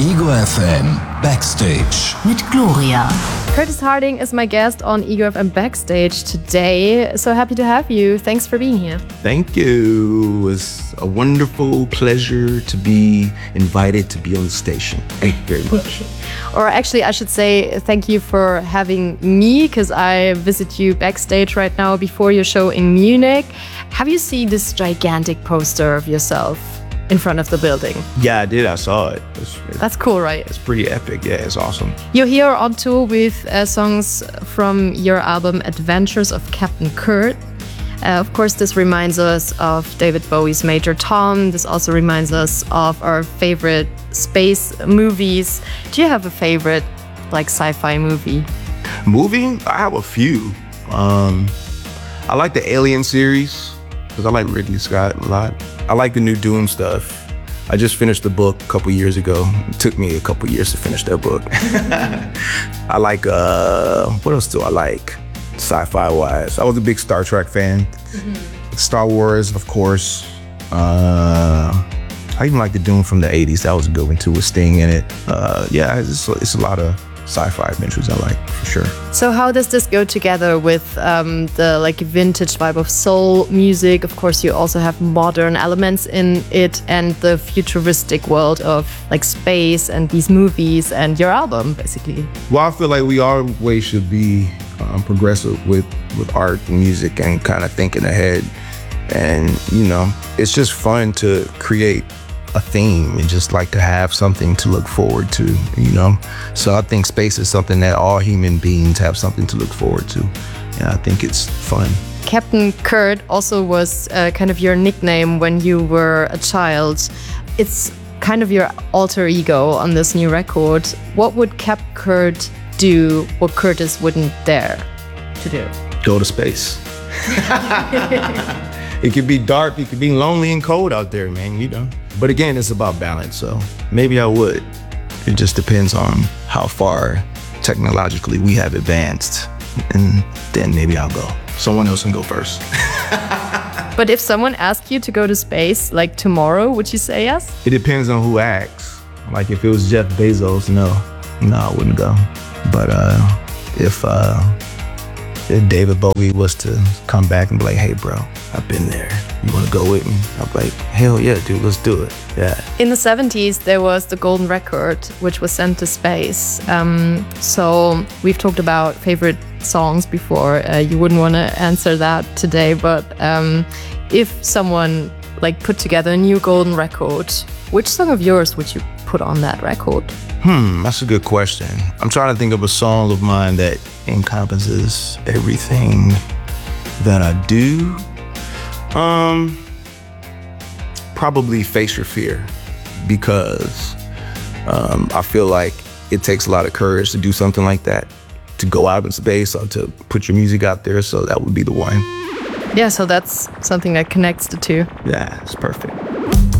Ego FM Backstage mit Gloria. Curtis Harding is my guest on Ego FM Backstage today. So happy to have you. Thanks for being here. Thank you. It's a wonderful pleasure to be invited to be on the station. Thank you very much. Or actually, I should say thank you for having me, because I visit you backstage right now before your show in Munich. Have you seen this gigantic poster of yourself in front of the building? Yeah, I did. I saw it. That's cool, right? It's pretty epic. Yeah, it's awesome. You're here on tour with songs from your album Adventures of Captain Kurt. Of course, this reminds us of David Bowie's Major Tom. This also reminds us of our favorite space movies. Do you have a favorite, like, sci-fi movie? Movie? I have a few. I like the Alien series because I like Ridley Scott a lot. I like the new Dune stuff. I just finished the book a couple years ago. It took me a couple years to finish that book. I like, what else do I like? Sci-fi wise, I was a big Star Trek fan. Star Wars, of course. I even like the Dune from the 80s. That was a good one too, with Sting in it. Yeah, it's a lot of sci-fi adventures I like, for sure. So how does this go together with the like vintage vibe of soul music? Of course, you also have modern elements in it, and the futuristic world of like space and these movies and your album, basically. Well, I feel like we always should be progressive with art and music and kind of thinking ahead. And, you know, it's just fun to create a theme and just like to have something to look forward to, you know? So I think space is something that all human beings have something to look forward to. And I think it's fun. Captain Kurt also was kind of your nickname when you were a child. It's kind of your alter ego on this new record. What would Cap Kurt do what Curtis wouldn't dare to do? Go to space. It could be dark, it could be lonely and cold out there, man, you know. But again, it's about balance, so maybe I would. It just depends on how far technologically we have advanced, and then maybe I'll go. Someone else can go first. But if someone asked you to go to space, like tomorrow, would you say yes? It depends on who asks. Like if it was Jeff Bezos, no, I wouldn't go. But if David Bowie was to come back and be like, hey bro, I've been there, you wanna go with me? I'm like, hell yeah, dude, let's do it. Yeah. In the 70s, there was the Golden Record, which was sent to space. So we've talked about favorite songs before. You wouldn't want to answer that today, but if someone like put together a new Golden Record, which song of yours would you put on that record? That's a good question. I'm trying to think of a song of mine that encompasses everything that I do. Probably Face Your Fear, because I feel like it takes a lot of courage to do something like that, to go out in space or to put your music out there, so that would be the one. Yeah, so that's something that connects the two. Yeah, it's perfect.